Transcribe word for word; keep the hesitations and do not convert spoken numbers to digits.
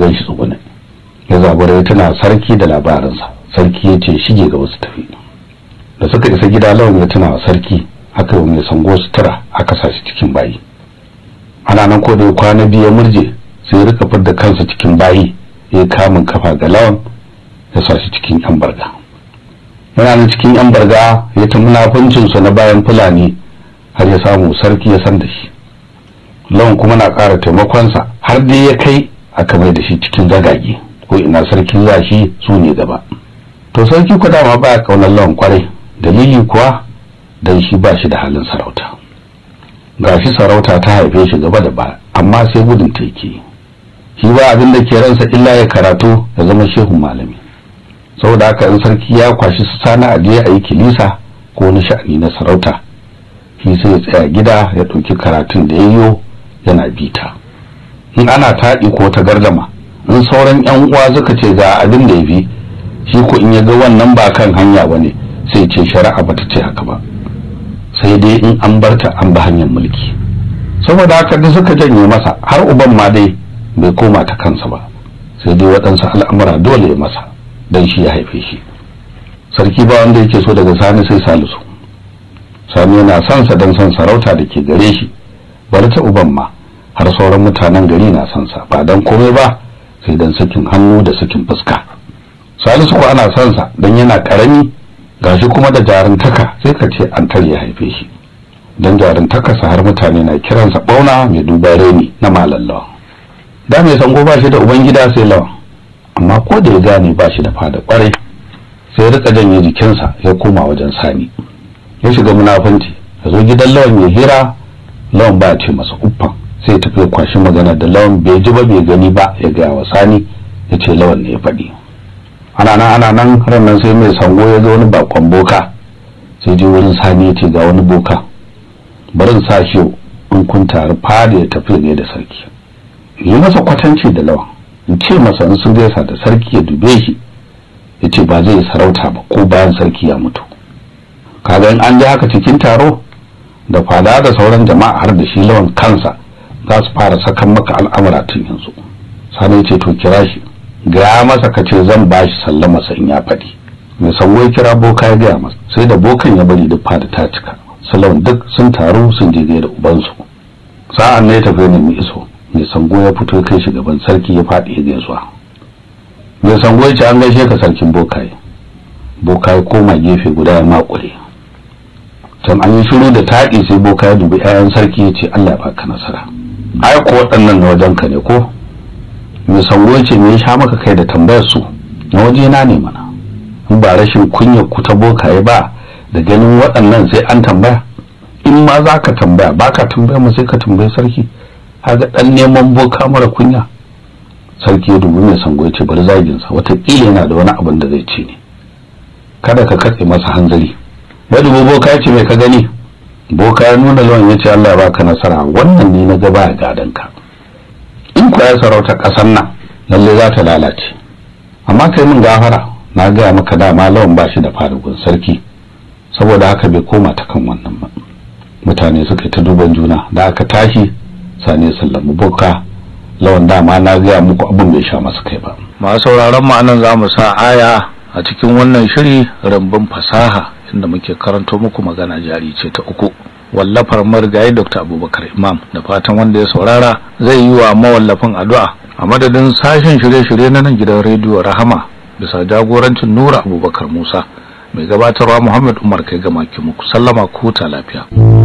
gan shi tsugune. Ya zabura ya tuna sarki da labarinsa. Sarki ya ce shige ga wasu tafi. Da suka isa gida Lawan ya tuna wa sarki, aka yi mai sango sutura aka sa shi cikin bayi. Ana nan ko da kwana biyu ya murje sai ya rika fidda kansa cikin bayi, ya kamun kafa ga Lawan ya sa shi cikin yan barga. Yana nan cikin yan barga ya ta munafuncin su na bayan Fulani har ya samu sarki ya san da shi. Lawan kuma na ƙara taimakonsa har dai ya kai aka mai da shi cikin gagage, ko ina sarki za shi su ne gaba. To sarki ku dama baya kaunar Lawan kwarai, dalili kuwa dan shi ba shi da halin sarauta. Gashi sarauta ta haife shi gaba da baya, amma sai gudun ta yake. Shi ba abin da ke ransa illa ya karatu ya zama shehun malami. Saboda haka in sarki ya kwashi su sana a je a yi kilisa ko wani sha'ani na sarauta, shi sai ya tsaya gida ya ɗauki karatun da yayyo yana bita. In ana taɗi ko ta gardama, in sauran yan uwa suka ce ga abin da yafi, shi ko in ya ga wannan ba kan hanya bane sai ce shari'a bata ce haka ba, sai dai in an barta an ba hanyar mulki. Saboda haka da suka janye masa, har uban ma dai bai koma ta kansa ba, sai dai waɗansu al'amura dole ya masa dan shi ya haife shi. Sarki ba wanda yake so daga Sani sai Salisu. Sani yana son sa dan son sarauta da ke gare shi, bari ta uban ma har sauran mutanen gari na son sa, ba dan komai ba sai dan sakin hannu da sakin fuska. Salisu ko ana son sa dan yana karami, gashi kuma da jarintaka, sai ka ce an tare ya haife shi. Dan jarintaka sa har mutane na kiransa bauna mai duba reni na malallawa. Da mai sango ba shi da ubangida sai Lawan, amma ko da ya gane ba shi da fada kwarai, sai ya rika janye jikinsa ya koma wajen Sani. Ya shiga munafunci, ya zo gidan Lawan ya hira, Lawan ba ya ce masa uffan, sai ya tafi ya kwashi magana da Lawan bai ji ba bai gani ba ya gaya wa Sani, ya ce Lawan ne ya faɗi. Ana nan ana nan ranar sai mai sango ya ga wani bakon boka, sai je wurin Sani ya ce ga wani boka, barin sa shi in kun taru fada ya tafi ne da sarki. Yi masa kwatanci da Lawan, in ce masa in sun gaisa da sarki ya dube shi, ya ce ba zai sarauta ba ko bayan sarki ya mutu. Kaga in an ji haka cikin taro da fada da sauran jama'a har da shi Lawan kansa za su fara sakan maka al'amura tun yanzu. Sani ya ce to kira shi, gaya masa ka ce zan ba shi sallama sa in ya faɗi. Mai sango ya kira boka ya gaya masa, sai da bokan ya bari duk fada ta cika. Lawan duk sun taru sun je da ubansu. Sa'an ne ya tafi nemi iso, mai sango ya fito ya kai shi gaban sarki ya faɗi ya gaisuwa. Mai sango ya ce an gaishe ka sarkin bokaye. Bokaye koma gefe guda ya makure. Can an yi shiru da taɗi sai boka ya dubi 'ya'yan sarki ya ce Allah ya baka nasara. Ai ko waɗannan na wajen ka ne ko? Mai sango ya ce me ya sha maka kai da tambayar su? Na waje na ne mana. In ba rashin kunya ku ta bokaye ba da ganin waɗannan sai an tambaya. In ma za ka tambaya baka tambaya mu sai ka tambayi sarki. Haga ɗan neman boka mara kunya. Sarki ya dubi mai sango ya ce bari zaginsa, wataƙila yana da wani abin da zai ce ne. Kada ka katse masa hanzari. Bai dubu boka ya ce mai ka gani? Boka ya nuna Lawan ya ce Allah ya baka nasara, wannan ne na gaba ya gadon ka. In ku ya sarauta ƙasar nan lalle za ta lalace. Amma kai mun gafara, na gaya maka dama Lawan ba shi da farugun sarki, saboda haka bai koma ta kan wannan ba. Mutane suka ta duban juna, da aka tashi Sani sallamu boka. Lawan dama na gaya muku abin bai sha masa kai ba. Masu sauraron mu anan zamu sa aya a cikin wannan shiri rambun fasaha, inda muke karanto muku magana jari ce ta uku, wallafar marigayi Dr. Abubakar Imam. Da fatan wanda ya saurara zai yi wa mawallafin addu'a. A madadin sashen shirye-shirye na nan gidan rediyo Rahama bisa jagorancin Nura Abubakar Musa, mai gabatarwa Muhammad Umar kai ga maki muku sallama, ku ta lafiya.